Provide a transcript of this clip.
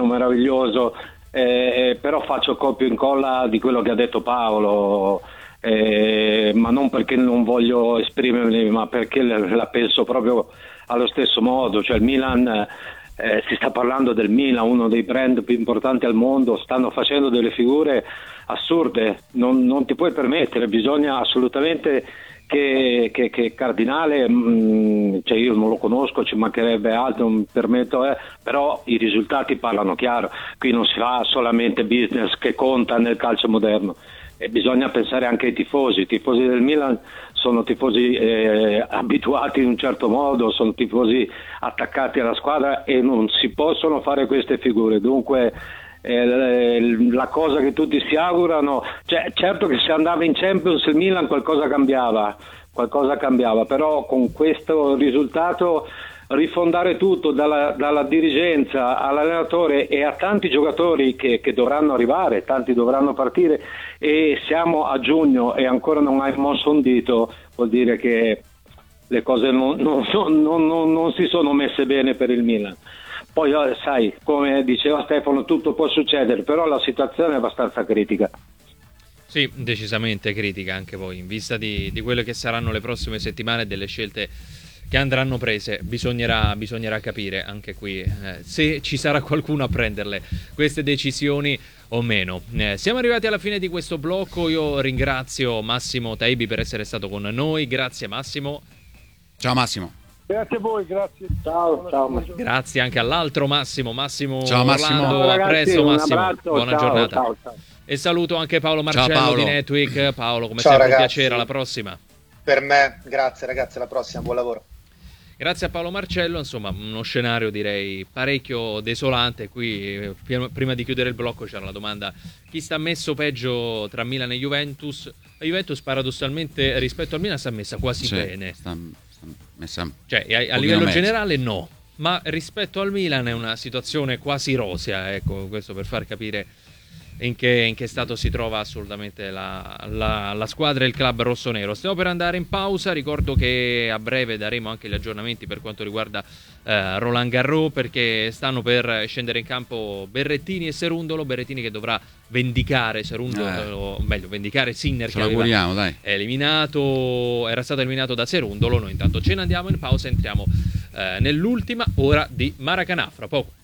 fenomeno meraviglioso, però faccio copia e incolla di quello che ha detto Paolo, ma non perché non voglio esprimermi, ma perché la penso proprio allo stesso modo. Cioè il Milan, si sta parlando del Milan, uno dei brand più importanti al mondo, stanno facendo delle figure assurde, non ti puoi permettere, bisogna assolutamente che Cardinale, cioè io non lo conosco, ci mancherebbe altro, non mi permetto, però i risultati parlano chiaro. Qui non si fa solamente business che conta nel calcio moderno, e bisogna pensare anche ai tifosi. I tifosi del Milan sono tifosi abituati in un certo modo, sono tifosi attaccati alla squadra e non si possono fare queste figure. Dunque la cosa che tutti si augurano, cioè, certo che se andava in Champions il Milan qualcosa cambiava, però con questo risultato rifondare tutto dalla dirigenza all'allenatore e a tanti giogatori che dovranno arrivare, tanti dovranno partire, e siamo a giugno e ancora non hai mosso un dito, vuol dire che le cose non si sono messe bene per il Milan. Poi sai, come diceva Stefano, tutto può succedere, però la situazione è abbastanza critica. Sì, decisamente critica anche poi, in vista di quelle che saranno le prossime settimane e delle scelte che andranno prese. Bisognerà capire anche qui se ci sarà qualcuno a prenderle queste decisioni o meno. Siamo arrivati alla fine di questo blocco. Io ringrazio Massimo Taibi per essere stato con noi. Grazie Massimo. Ciao Massimo. Grazie a voi, grazie. Ciao. Grazie anche all'altro Massimo. Ciao Massimo. Orlando, a presto Massimo. Abbraccio, buona giornata. Ciao. E saluto anche Paolo Marcello Paolo. di Netweek. Paolo, come Ciao, sempre un ragazzi. piacere, alla prossima. Per me, grazie ragazzi, alla prossima, buon lavoro. Grazie a Paolo Marcello, insomma uno scenario direi parecchio desolante. Qui prima di chiudere il blocco c'era la domanda: chi sta messo peggio tra Milan e Juventus? La Juventus paradossalmente rispetto al Milan sta messa quasi bene, sta messa cioè a livello generale no, ma rispetto al Milan è una situazione quasi rosea, ecco, questo per far capire in che stato si trova assolutamente la squadra e il club rossonero. Stiamo per andare in pausa, ricordo che a breve daremo anche gli aggiornamenti per quanto riguarda Roland Garros, perché stanno per scendere in campo Berrettini e Cerundolo. Berrettini che dovrà vendicare Cerundolo, meglio vendicare Sinner, che era stato eliminato da Cerundolo. Noi intanto ce ne andiamo in pausa e entriamo nell'ultima ora di Maracanã fra poco.